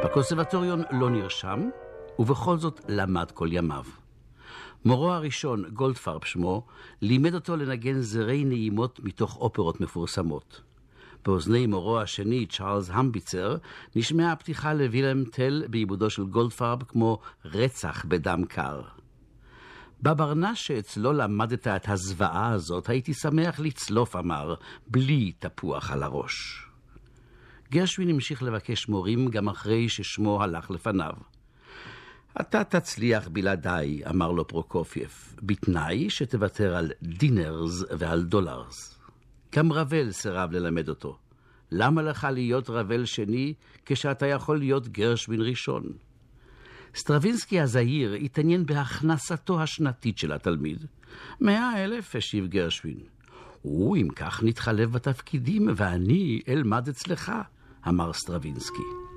בקונסרבטוריון לא נרשם, ובכל זאת למד כל ימיו. מורו הראשון, גולדפרב שמו, לימד אותו לנגן זרי נעימות מתוך אופרות מפורסמות. באוזני מורו השני, צ'ארלס המביצר, נשמעה הפתיחה לווילם טל בעיבודו של גולדפרב כמו רצח בדם קר. בברנש שאצלו למדת את הזוועה הזאת, הייתי שמח לצלוף, אמר, בלי תפוח על הראש. גרשווין המשיך לבקש מורים גם אחרי ששמו הלך לפניו. אתה תצליח בלעדיי, אמר לו פרוקופייב, בתנאי שתוותר על דינרס ועל דולרס. גם רבל סירב ללמד אותו. למה לך להיות רבל שני כשאתה יכול להיות גרשווין ראשון? סטרווינסקי הזהיר התעניין בהכנסתו השנתית של התלמיד. 100,000, השיב גרשווין. אם כך נתחלף בתפקידים ואני אלמד אצלך, אמר סטרווינסקי.